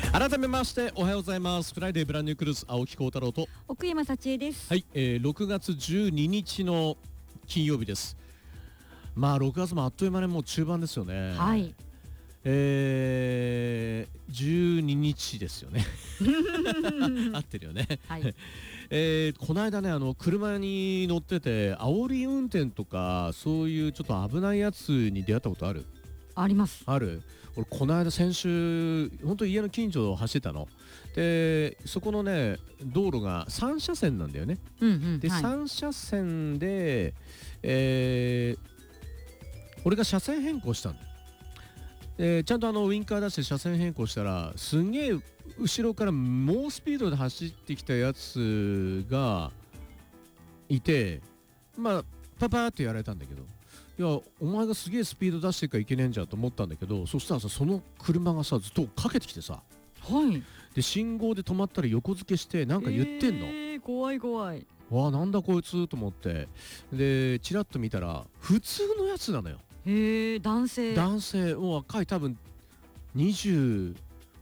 改めましておはようございます。フライデーブランニュークルーズ青木幸太郎と奥山幸恵です。 はい、6月12日の金曜日です。まあ6月もあっという間にもう中盤ですよね。 はい、 12日ですよね合ってるよね、 はい。 この間ね車に乗ってて煽り運転とかそういうちょっと危ないやつに出会ったことある？ あります。 ある。俺この間先週本当家の近所を走ってたので、そこのね道路が3車線なんだよね。で、 はい、 3車線で、俺が車線変更したんだよ。ちゃんとウインカー出して車線変更したらすんげえ後ろから猛スピードで走ってきたやつがいて、まあパパーってやられたんだけど、いやお前がすげえスピード出してるからいけねえんじゃんと思ったんだけど、そしたらさその車がさずっとかけてきてさ、 はい。 で信号で止まったら横付けしてなんか言ってんの、 怖い怖い。 わあなんだこいつと思って、でチラッと見たら普通のやつなのよ。 男性。 男性もう若い、多分20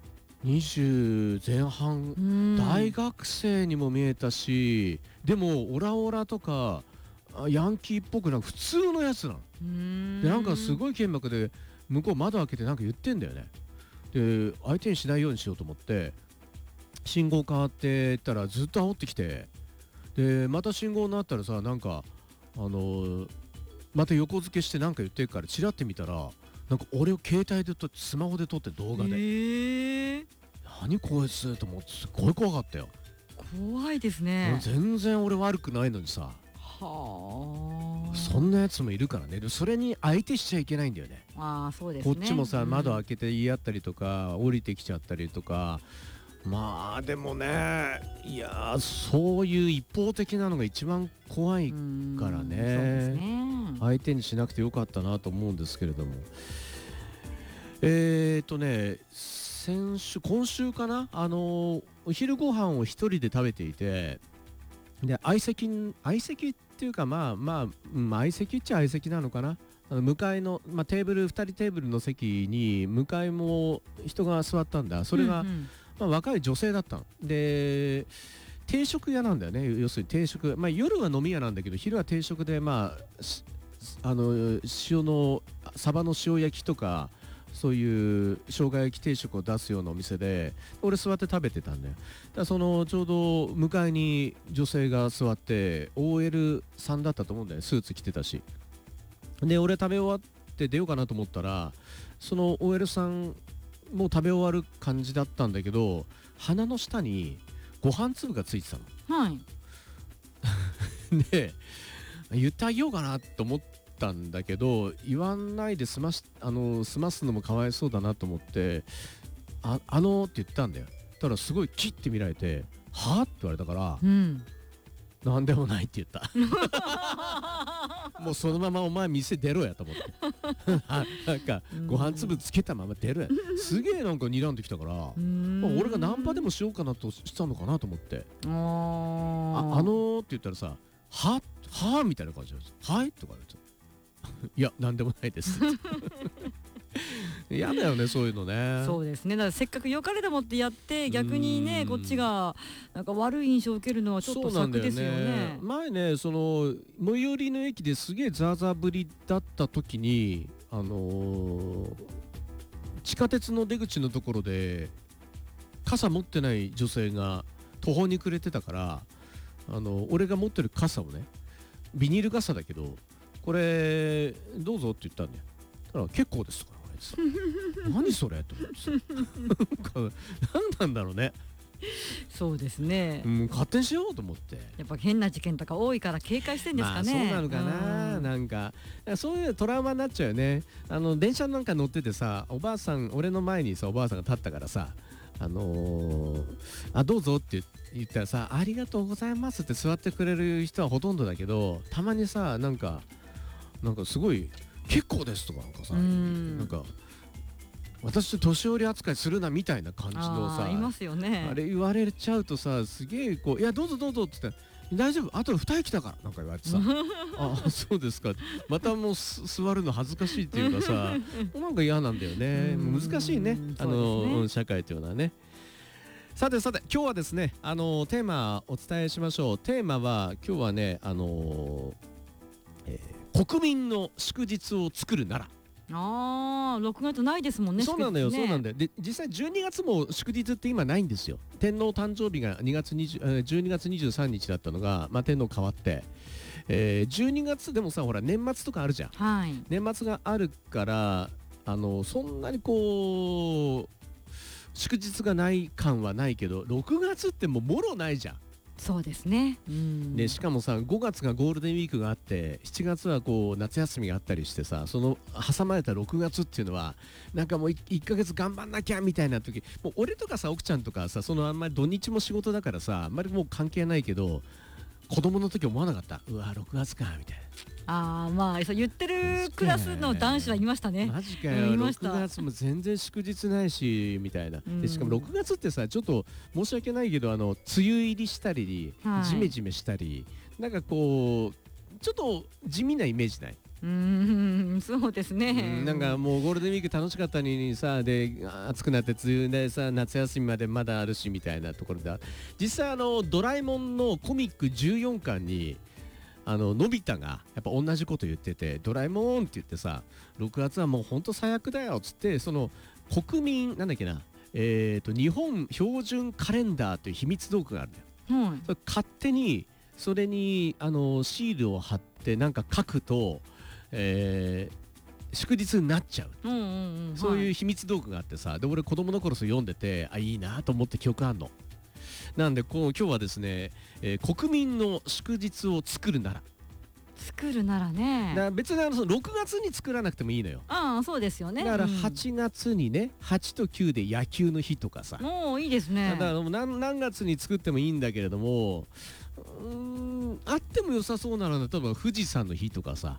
前半、大学生にも見えたし、でもオラオラとかヤンキーっぽくなんか普通のやつなの。でなんかすごい剣幕で向こう窓開けてなんか言ってんだよね。で相手にしないようにしようと思って信号変わってったらずっと煽ってきて、でまた信号になったらさなんかまた横付けしてなんか言ってるからチラって見たらなんか俺を携帯で撮ってスマホで撮って動画で、何こいつと思ってすごい怖かったよ。 怖いですね。 もう全然俺悪くないのにさ、 はあ。 そんなやつもいるからね。でそれに相手しちゃいけないんだよね。 ああ、そうですね。 こっちもさ、窓開けて言い合ったりとか降りてきちゃったりとか、まあでもね、いやそういう一方的なのが一番怖いからね。 そうですね。 相手にしなくてよかったなと思うんですけれども、今週かな、お昼ご飯を一人で食べていて、で相席っていうか相席っちゃ相席なのかな。向かいの、テーブル2人テーブルの席に向かいも人が座ったんだ。それが、若い女性だったので、定食屋なんだよね。要するに定食、夜は飲み屋なんだけど昼は定食で、塩のサバの塩焼きとかそういう生姜焼き定食を出すようなお店で、俺座って食べてたんだよ。だからちょうど向かいに女性が座って OL さんだったと思うんだよね。スーツ着てたし。で俺食べ終わって出ようかなと思ったら、その OL さんもう食べ終わる感じだったんだけど、鼻の下にご飯粒がついてたの。 はい。 で言ってあげようかなと思ったんだけど、言わないで済ますのもかわいそうだなと思ってって言ったんだよ。たらすごいキッて見られて、はぁって言われたから、なんでもないって言ったもうそのままお前店出ろやと思ってなんかご飯粒つけたまま出ろやすげえなんか睨んできたから、俺がナンパでもしようかなとしたのかなと思って、って言ったらさ、はみたいな感じなんです。はいとか言われていやなんでもないです嫌だよねそういうのね。 そうですね。だからせっかく良かれと思ってやって逆にねこっちがなんか悪い印象を受けるのはちょっと策ですよね。 前ね最寄りの駅ですげえザーザーぶりだった時に地下鉄の出口のところで傘持ってない女性が途方に暮れてたから、俺が持ってる傘をね、ビニール傘だけどこれどうぞって言ったんだよ。だから結構ですとか何それと思ってさ何なんだろうね。 そうですね、 勝手にしようと思って。 やっぱ変な事件とか多いから警戒してんですかね。 そうなのかな、なんかそういうトラウマになっちゃうよね。電車なんか乗っててさ、おばあさん俺の前にさおばあさんが立ったからさ、どうぞって言ったらさ、ありがとうございますって座ってくれる人はほとんどだけど、たまにさなんかすごい結構ですとかなんかさ、なんか私年寄り扱いするなみたいな感じのさ、 いますよね。 あれ言われちゃうとさ、すげえこう、いやどうぞどうぞって言ったら、大丈夫あと2駅来たからなんか言われてさあそうですか、またもう座るの恥ずかしいっていうかさなんか嫌なんだよね。難しいね、社会というのはね。 さてさて、今日はですね、テーマお伝えしましょう。テーマは今日はね、国民の祝日を作るなら。 6月ないですもんね。 そうなのよ、 祝日ね。 そうなんだよ。で、実際12月も祝日って今ないんですよ。天皇誕生日が12月23日だったのが、まあ、天皇変わって、12月でもさ、ほら年末とかあるじゃん。 はい。 年末があるから、そんなにこう祝日がない感はないけど、6月ってもうもろないじゃん。 そうですね。 でしかもさ、5月がゴールデンウィークがあって、7月はこう夏休みがあったりしてさ、その挟まれた6月っていうのはなんかもう 1ヶ月頑張んなきゃみたいな時、もう俺とかさ、奥ちゃんとかさ、あんまり土日も仕事だからさ、あんまりもう関係ないけど、子供の時思わなかった。うわ、6月かみたいな。 まあそう言ってるクラスの男子はいましたね。 マジかよ、 いました 6月も全然祝日ないしみたいな。でしかも6月ってさ、ちょっと申し訳ないけど、梅雨入りしたり、 はいジメジメしたり、なんかこうちょっと地味なイメージない？ そうですね。 なんかもうゴールデンウィーク楽しかったのにさ、で暑くなって梅雨でさ、夏休みまでまだあるしみたいなところで、実際ドラえもんのコミック14巻にのび太がやっぱ同じこと言ってて、ドラえもんって言ってさ、6月はもうほんと最悪だよっつって、その国民なんだっけな、日本標準カレンダーという秘密道具があるんだよ。それ勝手にそれにシールを貼ってなんか書くと、祝日になっちゃう、そういう秘密道具があってさ、で俺子供の頃それ読んでて、いいなと思って記憶あんの。なんで今日はですね、国民の祝日を作るなら。 作るならね。 だから別にその6月に作らなくてもいいのよ。 そうですよね。 だから8月にね、8と9で野球の日とかさ。 もういいですね。 だから何月に作ってもいいんだけれども、あっても良さそうなのは例えば富士山の日とかさ。